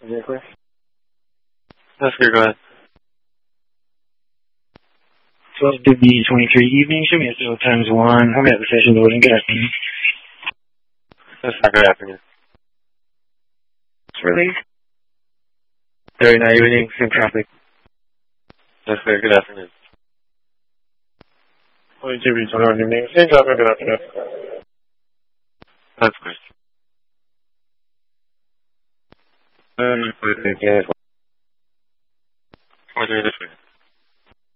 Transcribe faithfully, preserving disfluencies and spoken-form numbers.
Is that clear? That's clear, go ahead. twelve fifty twenty-three evening, show me a still times one. I've got the session loading. Good afternoon. That's not good afternoon. It's released. thirty-nine evening, same traffic. That's clear, good afternoon. twenty-two twenty-one evening, same traffic, good afternoon. That's clear. Um, Four three this way.